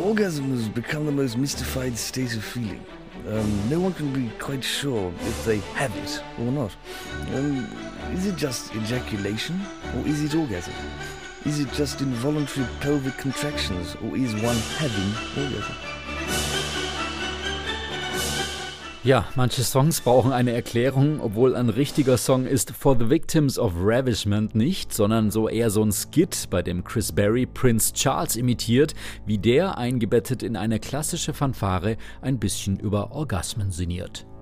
Orgasm has become the most mystified state of feeling. No one can be quite sure if they have it or not. Is it just ejaculation or is it orgasm? Is it just involuntary pelvic contractions or is one having orgasm? Ja, manche Songs brauchen eine Erklärung, obwohl ein richtiger Song ist For the Victims of Ravishment nicht, sondern eher so ein Skit, bei dem Chris Berry Prince Charles imitiert, wie der eingebettet in eine klassische Fanfare ein bisschen über Orgasmen sinniert.